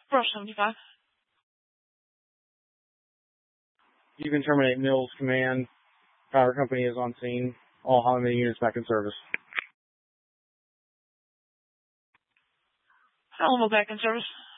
Brush 75. You can terminate Mills command. Power company is on scene. All Honda units back in service. Alamo back in service.